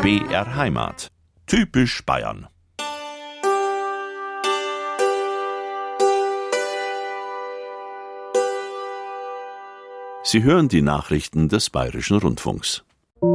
BR Heimat. Typisch Bayern. Sie hören die Nachrichten des Bayerischen Rundfunks.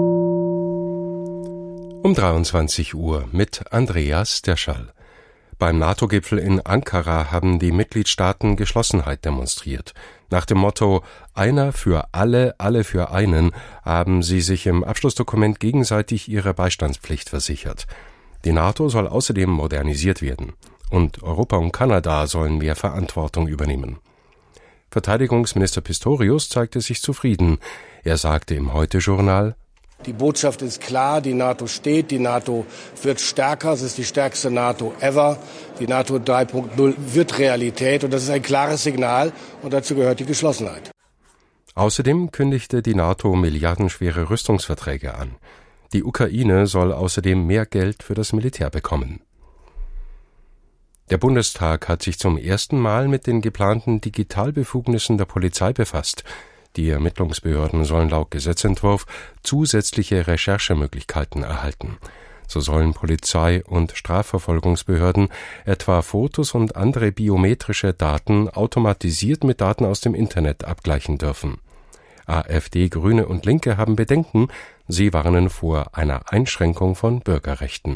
Um 23 Uhr mit Andreas Derschall. Beim NATO-Gipfel in Ankara haben die Mitgliedstaaten Geschlossenheit demonstriert. Nach dem Motto »Einer für alle, alle für einen« haben sie sich im Abschlussdokument gegenseitig ihre Beistandspflicht versichert. Die NATO soll außerdem modernisiert werden. Und Europa und Kanada sollen mehr Verantwortung übernehmen. Verteidigungsminister Pistorius zeigte sich zufrieden. Er sagte im Heute-Journal: Die Botschaft ist klar, die NATO steht, die NATO wird stärker, es ist die stärkste NATO ever. Die NATO 3.0 wird Realität und das ist ein klares Signal und dazu gehört die Geschlossenheit. Außerdem kündigte die NATO milliardenschwere Rüstungsverträge an. Die Ukraine soll außerdem mehr Geld für das Militär bekommen. Der Bundestag hat sich zum ersten Mal mit den geplanten Digitalbefugnissen der Polizei befasst. Die Ermittlungsbehörden sollen laut Gesetzentwurf zusätzliche Recherchemöglichkeiten erhalten. So sollen Polizei- und Strafverfolgungsbehörden etwa Fotos und andere biometrische Daten automatisiert mit Daten aus dem Internet abgleichen dürfen. AfD, Grüne und Linke haben Bedenken. Sie warnen vor einer Einschränkung von Bürgerrechten.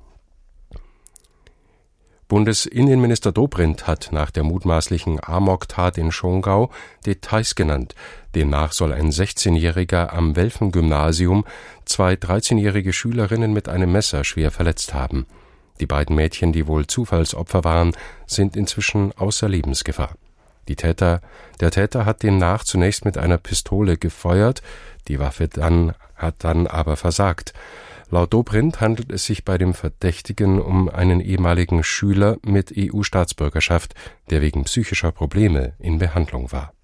Bundesinnenminister Dobrindt hat nach der mutmaßlichen Amok-Tat in Schongau Details genannt. Demnach soll ein 16-Jähriger am Welfen-Gymnasium 2 13-jährige Schülerinnen mit einem Messer schwer verletzt haben. Die beiden Mädchen, die wohl Zufallsopfer waren, sind inzwischen außer Lebensgefahr. Der Täter hat demnach zunächst mit einer Pistole gefeuert, die Waffe hat dann aber versagt. Laut Dobrindt handelt es sich bei dem Verdächtigen um einen ehemaligen Schüler mit EU-Staatsbürgerschaft, der wegen psychischer Probleme in Behandlung war.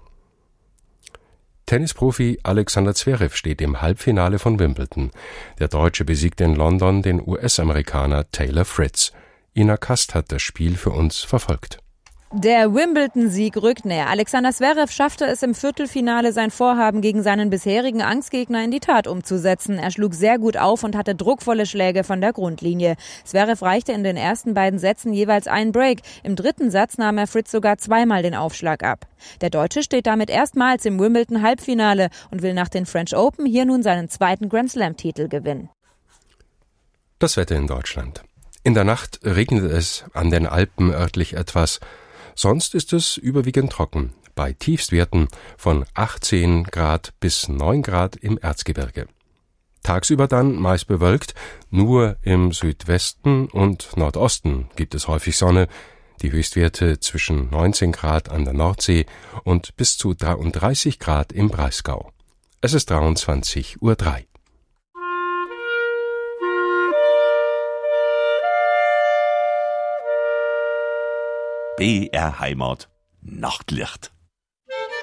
Tennisprofi Alexander Zverev steht im Halbfinale von Wimbledon. Der Deutsche besiegte in London den US-Amerikaner Taylor Fritz. Ina Kast hat das Spiel für uns verfolgt. Der Wimbledon-Sieg rückt näher. Alexander Zverev schaffte es im Viertelfinale, sein Vorhaben gegen seinen bisherigen Angstgegner in die Tat umzusetzen. Er schlug sehr gut auf und hatte druckvolle Schläge von der Grundlinie. Zverev reichte in den ersten beiden Sätzen jeweils einen Break. Im dritten Satz nahm er Fritz sogar zweimal den Aufschlag ab. Der Deutsche steht damit erstmals im Wimbledon-Halbfinale und will nach den French Open hier nun seinen zweiten Grand-Slam-Titel gewinnen. Das Wetter in Deutschland. In der Nacht regnet es an den Alpen örtlich etwas. Sonst ist es überwiegend trocken, bei Tiefstwerten von 18 Grad bis 9 Grad im Erzgebirge. Tagsüber dann meist bewölkt, nur im Südwesten und Nordosten gibt es häufig Sonne, die Höchstwerte zwischen 19 Grad an der Nordsee und bis zu 33 Grad im Breisgau. Es ist 23:03 Uhr. BR Heimat. Nachtlicht.